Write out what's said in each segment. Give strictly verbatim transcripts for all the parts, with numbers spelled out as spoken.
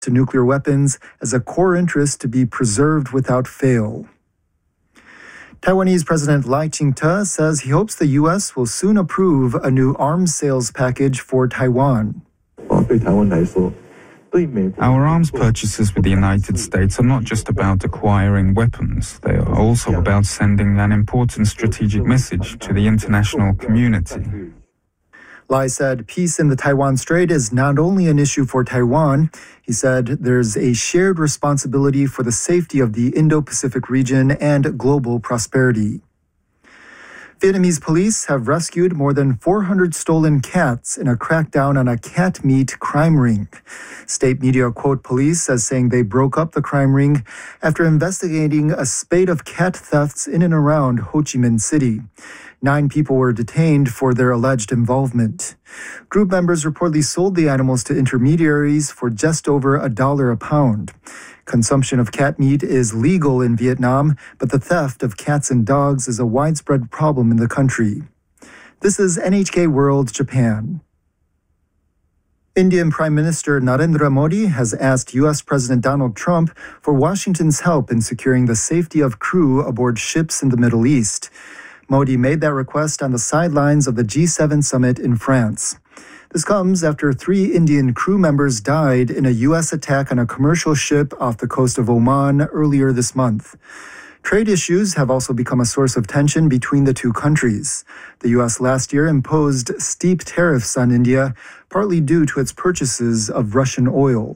to nuclear weapons as a core interest to be preserved without fail. Taiwanese President Lai Ching-te says he hopes the U S will soon approve a new arms sales package for Taiwan. Our arms purchases with the United States are not just about acquiring weapons. They are also about sending an important strategic message to the international community. Lai said peace in the Taiwan Strait is not only an issue for Taiwan. He said there's a shared responsibility for the safety of the Indo-Pacific region and global prosperity. Vietnamese police have rescued more than four hundred stolen cats in a crackdown on a cat meat crime ring. State media quote police as saying they broke up the crime ring after investigating a spate of cat thefts in and around Ho Chi Minh City. Nine people were detained for their alleged involvement. Group members reportedly sold the animals to intermediaries for just over a dollar a pound. Consumption of cat meat is legal in Vietnam, but the theft of cats and dogs is a widespread problem in the country. This is N H K World Japan. Indian Prime Minister Narendra Modi has asked U S President Donald Trump for Washington's help in securing the safety of crew aboard ships in the Middle East. Modi made that request on the sidelines of the G seven summit in France. This comes after three Indian crew members died in a U S attack on a commercial ship off the coast of Oman earlier this month. Trade issues have also become a source of tension between the two countries. The U S last year imposed steep tariffs on India, partly due to its purchases of Russian oil.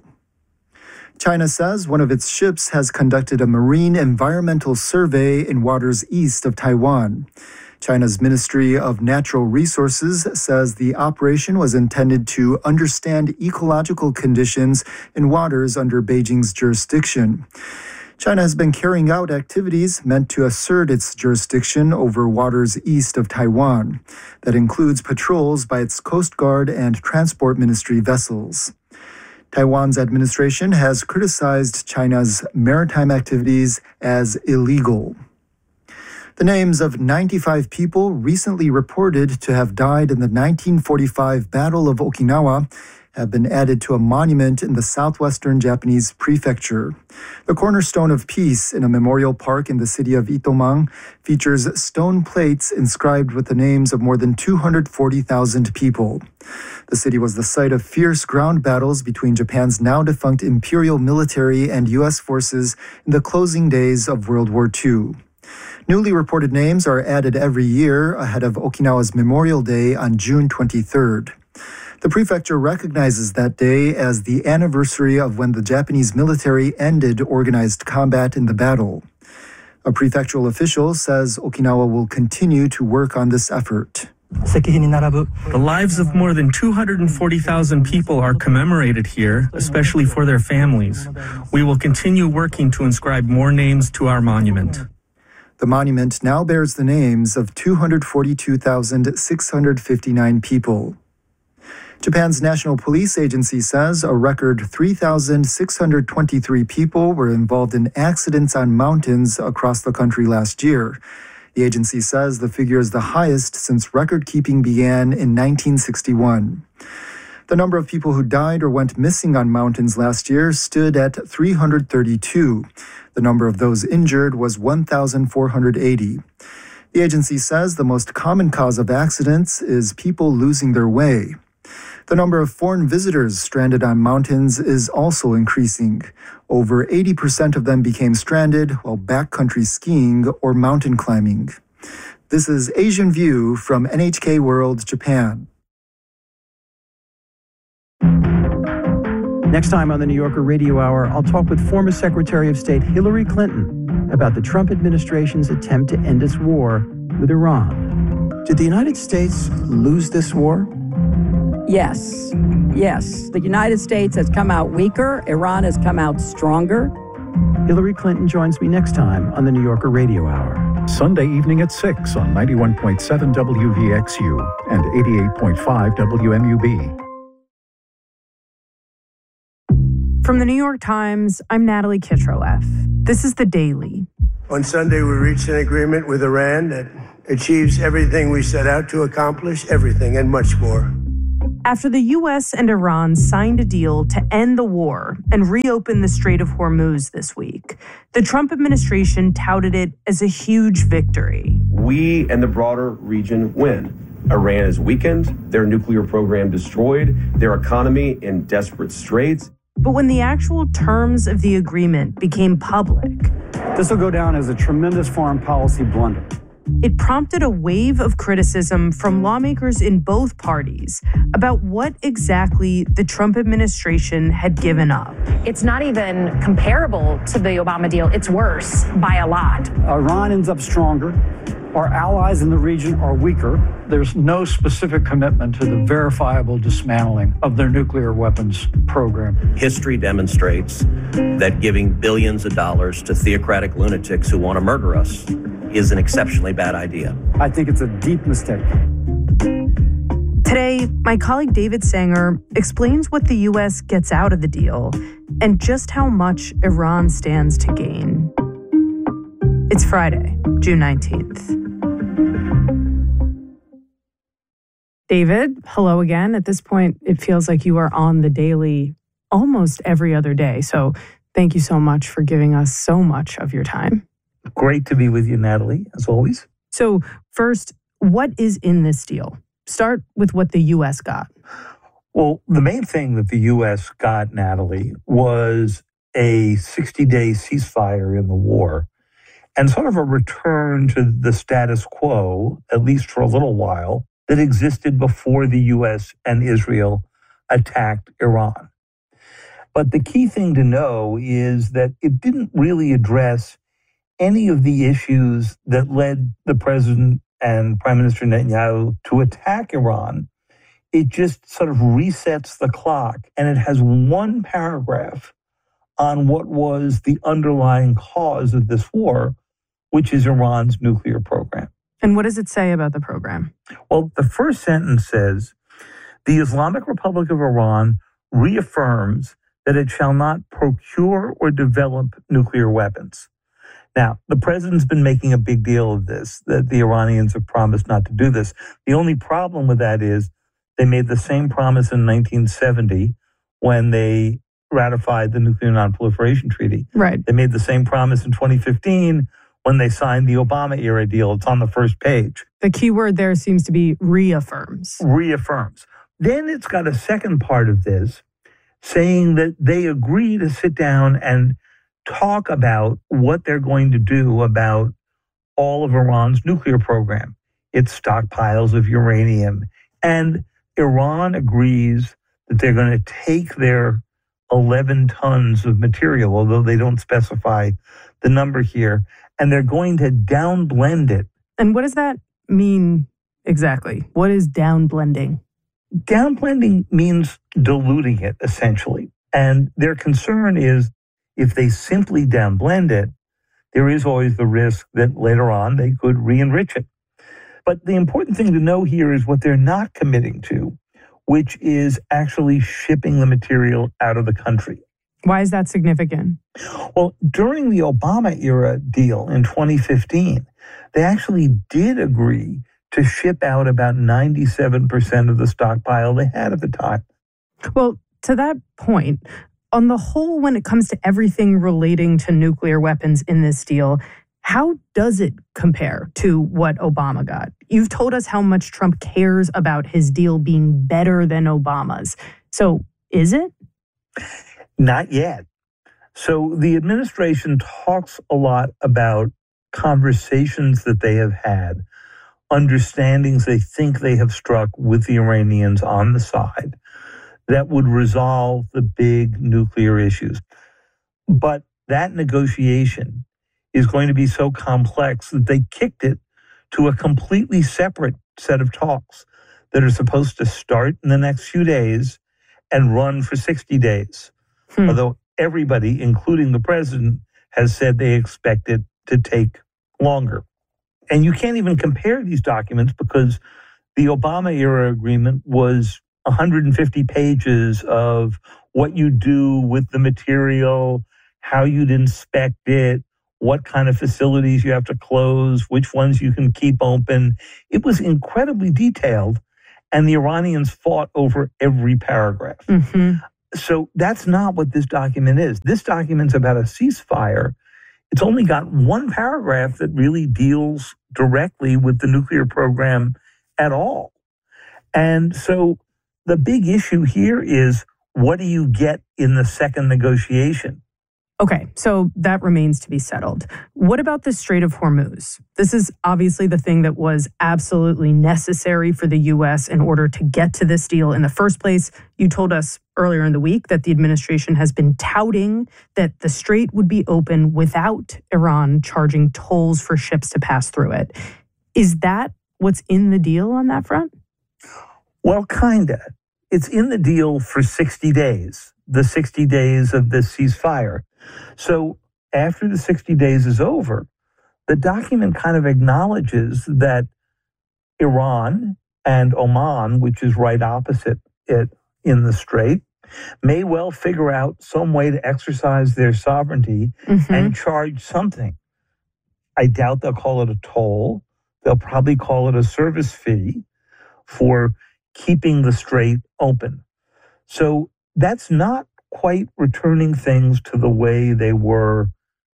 China says one of its ships has conducted a marine environmental survey in waters east of Taiwan. China's Ministry of Natural Resources says the operation was intended to understand ecological conditions in waters under Beijing's jurisdiction. China has been carrying out activities meant to assert its jurisdiction over waters east of Taiwan. That includes patrols by its Coast Guard and Transport Ministry vessels. Taiwan's administration has criticized China's maritime activities as illegal. The names of ninety-five people recently reported to have died in the nineteen forty-five Battle of Okinawa have been added to a monument in the southwestern Japanese prefecture. The cornerstone of peace in a memorial park in the city of Itomang features stone plates inscribed with the names of more than two hundred forty thousand people. The city was the site of fierce ground battles between Japan's now defunct imperial military and U S forces in the closing days of World War Two. Newly reported names are added every year ahead of Okinawa's Memorial Day on June twenty-third. The prefecture recognizes that day as the anniversary of when the Japanese military ended organized combat in the battle. A prefectural official says Okinawa will continue to work on this effort. The lives of more than two hundred forty thousand people are commemorated here, especially for their families. We will continue working to inscribe more names to our monument. The monument now bears the names of two hundred forty-two thousand six hundred fifty-nine people. Japan's National Police Agency says a record three thousand six hundred twenty-three people were involved in accidents on mountains across the country last year. The agency says the figure is the highest since record-keeping began in nineteen sixty-one. The number of people who died or went missing on mountains last year stood at three hundred thirty-two. The number of those injured was one thousand four hundred eighty. The agency says the most common cause of accidents is people losing their way. The number of foreign visitors stranded on mountains is also increasing. Over eighty percent of them became stranded while backcountry skiing or mountain climbing. This is Asian View from N H K World Japan. Next time on the New Yorker Radio Hour, I'll talk with former Secretary of State Hillary Clinton about the Trump administration's attempt to end its war with Iran. Did the United States lose this war? Yes. Yes. The United States has come out weaker. Iran has come out stronger. Hillary Clinton joins me next time on the New Yorker Radio Hour. Sunday evening at six on ninety-one point seven W V X U and eighty-eight point five W M U B. From the New York Times, I'm Natalie Kitroleff. This is The Daily. On Sunday, we reached an agreement with Iran that achieves everything we set out to accomplish, everything and much more. After the U S and Iran signed a deal to end the war and reopen the Strait of Hormuz this week, the Trump administration touted it as a huge victory. We and the broader region win. Iran is weakened, their nuclear program destroyed, their economy in desperate straits. But when the actual terms of the agreement became public, this will go down as a tremendous foreign policy blunder. It prompted a wave of criticism from lawmakers in both parties about what exactly the Trump administration had given up. It's not even comparable to the Obama deal. It's worse by a lot. Iran ends up stronger. Our allies in the region are weaker. There's no specific commitment to the verifiable dismantling of their nuclear weapons program. History demonstrates that giving billions of dollars to theocratic lunatics who want to murder us is an exceptionally bad idea. I think it's a deep mistake. Today, my colleague David Sanger explains what the U S gets out of the deal and just how much Iran stands to gain. It's Friday, June nineteenth. David, hello again. At this point, it feels like you are on the Daily almost every other day. So thank you so much for giving us so much of your time. Great to be with you, Natalie, as always. So first, what is in this deal? Start with what the U S got. Well, the main thing that the U S got, Natalie, was a sixty-day ceasefire in the war and sort of a return to the status quo, at least for a little while, that existed before the U S and Israel attacked Iran. But the key thing to know is that it didn't really address any of the issues that led the president and Prime Minister Netanyahu to attack Iran. It just sort of resets the clock, and it has one paragraph on what was the underlying cause of this war, which is Iran's nuclear program. And what does it say about the program? Well, the first sentence says, the Islamic Republic of Iran reaffirms that it shall not procure or develop nuclear weapons. Now, the president's been making a big deal of this, that the Iranians have promised not to do this. The only problem with that is they made the same promise in nineteen seventy when they ratified the Nuclear Non-Proliferation Treaty. Right. They made the same promise in twenty fifteen when they signed the Obama-era deal. It's on the first page. The key word there seems to be reaffirms. Reaffirms. Then it's got a second part of this saying that they agree to sit down and talk about what they're going to do about all of Iran's nuclear program, its stockpiles of uranium. And Iran agrees that they're going to take their eleven tons of material, although they don't specify the number here, and they're going to downblend it. And what does that mean exactly? What is downblending? Downblending means diluting it, essentially. And their concern is if they simply downblend it, there is always the risk that later on they could re-enrich it. But the important thing to know here is what they're not committing to, which is actually shipping the material out of the country. Why is that significant? Well, during the Obama era deal in twenty fifteen, they actually did agree to ship out about ninety-seven percent of the stockpile they had at the time. Well, to that point, on the whole, when it comes to everything relating to nuclear weapons in this deal, how does it compare to what Obama got? You've told us how much Trump cares about his deal being better than Obama's. So is it? Not yet. So the administration talks a lot about conversations that they have had, understandings they think they have struck with the Iranians on the side that would resolve the big nuclear issues. But that negotiation is going to be so complex that they kicked it to a completely separate set of talks that are supposed to start in the next few days and run for sixty days. Hmm. Although everybody, including the president, has said they expect it to take longer. And you can't even compare these documents because the Obama-era agreement was one hundred fifty pages of what you do with the material, how you'd inspect it, what kind of facilities you have to close, which ones you can keep open. It was incredibly detailed. And the Iranians fought over every paragraph. Mm-hmm. So that's not what this document is. This document's about a ceasefire. It's only got one paragraph that really deals directly with the nuclear program at all. And so the big issue here is, what do you get in the second negotiation? Okay, so that remains to be settled. What about the Strait of Hormuz? This is obviously the thing that was absolutely necessary for the U S in order to get to this deal in the first place. You told us earlier in the week that the administration has been touting that the strait would be open without Iran charging tolls for ships to pass through it. Is that what's in the deal on that front? Well, kinda. It's in the deal for sixty days, the sixty days of this ceasefire. So after the sixty days is over, the document kind of acknowledges that Iran and Oman, which is right opposite it in the strait, may well figure out some way to exercise their sovereignty mm-hmm. and charge something. I doubt they'll call it a toll. They'll probably call it a service fee for keeping the strait open. So that's not quite returning things to the way they were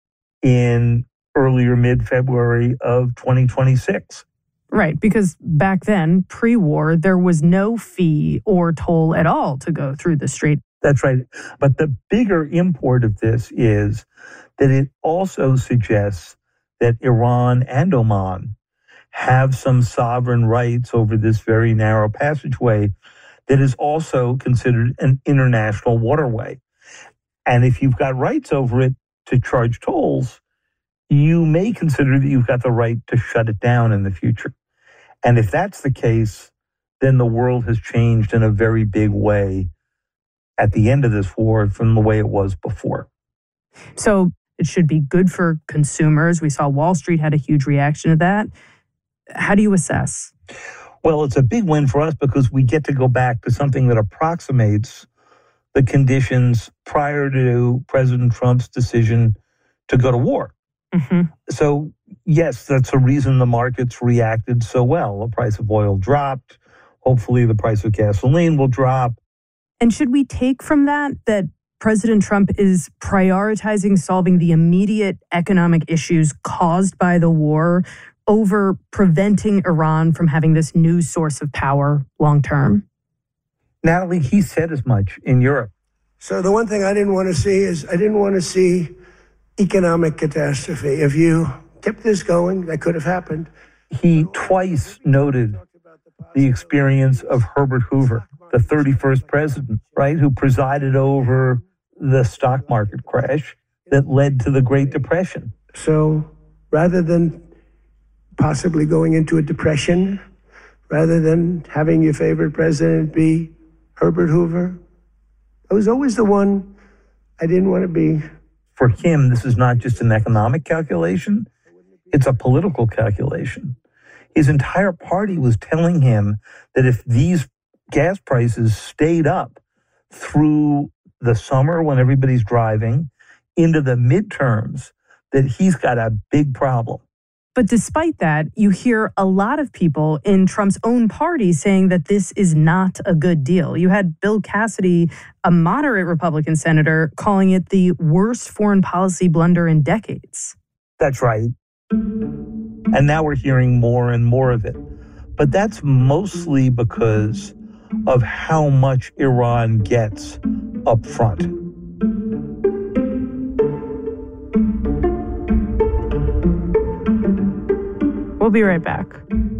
in earlier mid-February of twenty twenty-six. Right, because back then, pre-war, there was no fee or toll at all to go through the strait. That's right. But the bigger import of this is that it also suggests that Iran and Oman have some sovereign rights over this very narrow passageway that is also considered an international waterway. And if you've got rights over it to charge tolls, you may consider that you've got the right to shut it down in the future. And if that's the case, then the world has changed in a very big way at the end of this war from the way it was before. So it should be good for consumers. We saw Wall Street had a huge reaction to that. How do you assess? Well, it's a big win for us because we get to go back to something that approximates the conditions prior to President Trump's decision to go to war. Mm-hmm. So, yes, that's the reason the markets reacted so well. The price of oil dropped. Hopefully the price of gasoline will drop. And should we take from that that President Trump is prioritizing solving the immediate economic issues caused by the war over preventing Iran from having this new source of power long term? Natalie, he said as much in Europe. So the one thing I didn't want to see is I didn't want to see economic catastrophe. If you kept this going, that could have happened. He twice noted the experience of Herbert Hoover, the thirty-first president, right, who presided over the stock market crash that led to the Great Depression. So rather than possibly going into a depression, rather than having your favorite president be Herbert Hoover, I was always the one I didn't want to be. For him, this is not just an economic calculation, it's a political calculation. His entire party was telling him that if these gas prices stayed up through the summer when everybody's driving, into the midterms, that he's got a big problem. But despite that, you hear a lot of people in Trump's own party saying that this is not a good deal. You had Bill Cassidy, a moderate Republican senator, calling it the worst foreign policy blunder in decades. That's right. And now we're hearing more and more of it. But that's mostly because of how much Iran gets up front. We'll be right back.